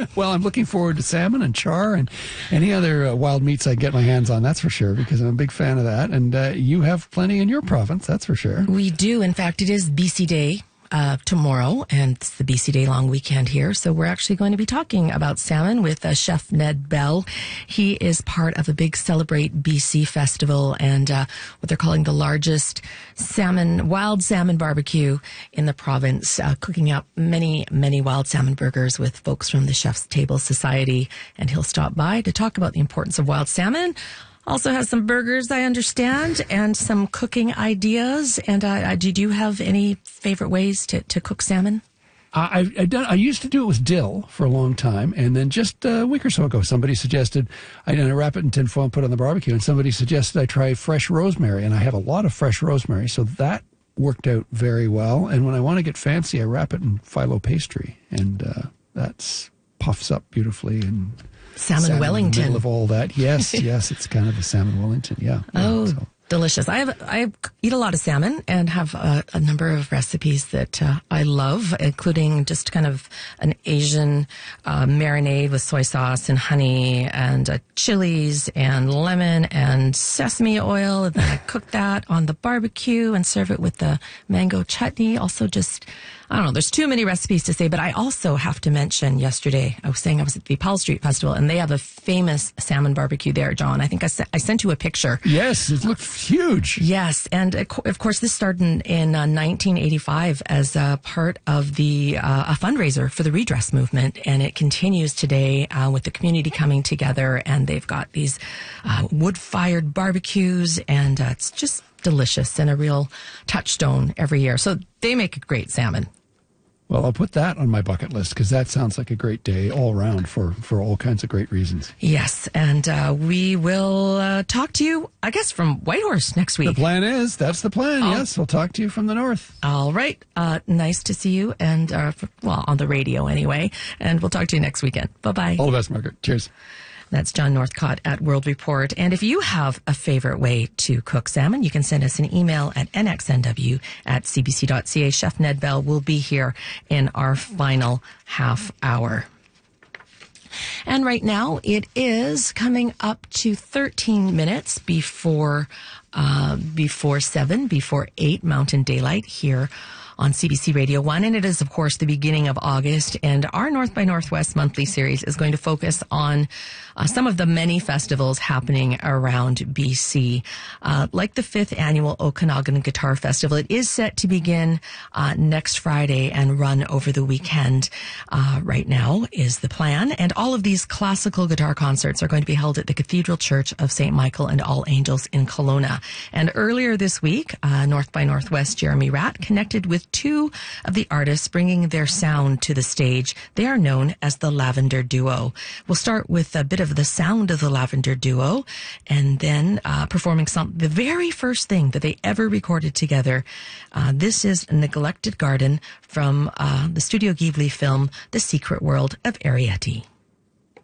Well, I'm looking forward to salmon and char and any other wild meats I get my hands on, that's for sure, because I'm a big fan of that. And you have plenty in your province, that's for sure. We do. In fact, it is BC Day tomorrow, and it's the BC Day long weekend here. So we're actually going to be talking about salmon with Chef Ned Bell. He is part of a big Celebrate BC festival and what they're calling the largest wild salmon barbecue in the province, cooking up many, many wild salmon burgers with folks from the Chef's Table Society. And he'll stop by to talk about the importance of wild salmon. Also has some burgers, I understand, and some cooking ideas. And did you have any favorite ways to cook salmon? I used to do it with dill for a long time, and then just a week or so ago, somebody suggested I wrap it in tinfoil and put it on the barbecue, and somebody suggested I try fresh rosemary, and I have a lot of fresh rosemary, so that worked out very well. And when I want to get fancy, I wrap it in phyllo pastry, and that puffs up beautifully and. Salmon Wellington. In the middle of all that. Yes, it's kind of a salmon Wellington, yeah. Delicious. I eat a lot of salmon and have a number of recipes that I love, including just kind of an Asian marinade with soy sauce and honey and chilies and lemon and sesame oil. And then I cook that on the barbecue and serve it with the mango chutney. Also just... I don't know, there's too many recipes to say, but I also have to mention yesterday, I was saying I was at the Powell Street Festival, and they have a famous salmon barbecue there, John. I think I sent you a picture. Yes, it looks huge. Yes, and of course this started in 1985 as a part of a fundraiser for the redress movement, and it continues today with the community coming together, and they've got these wood-fired barbecues, and it's just delicious and a real touchstone every year. So they make a great salmon. Well, I'll put that on my bucket list because that sounds like a great day all around for all kinds of great reasons. Yes, and we will talk to you, I guess, from Whitehorse next week. The plan is, that's the plan, yes. We'll talk to you from the north. All right. Nice to see you, and on the radio anyway, and we'll talk to you next weekend. Bye-bye. All the best, Margaret. Cheers. That's John Northcott at World Report. And if you have a favorite way to cook salmon, you can send us an email at nxnw@cbc.ca. Chef Ned Bell will be here in our final half hour. And right now it is coming up to 13 minutes before 8 Mountain Daylight here on CBC Radio 1. And it is, of course, the beginning of August. And our North by Northwest monthly series is going to focus on some of the many festivals happening around BC. Like the 5th annual Okanagan Guitar Festival. It is set to begin next Friday and run over the weekend. Right now is the plan. And all of these classical guitar concerts are going to be held at the Cathedral Church of St. Michael and All Angels in Kelowna. And earlier this week, North by Northwest Jeremy Ratt connected with two of the artists bringing their sound to the stage. They are known as the Lavender Duo. We'll start with a bit of the sound of the Lavender Duo and then performing the very first thing that they ever recorded together. This is Neglected Garden from the Studio Ghibli film The Secret World of Arrietty.